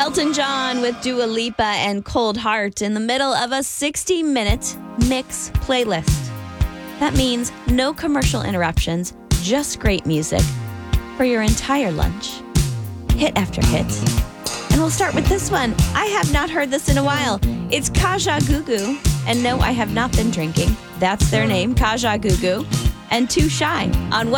Elton John with Dua Lipa and Cold Heart in the middle of a 60-minute mix playlist. That means no commercial interruptions, just great music for your entire lunch. Hit after hit. And we'll start with this one. I have not heard this in a while. It's Kajagoogoo. And no, I have not been drinking. That's their name, Kajagoogoo. And Too Shy on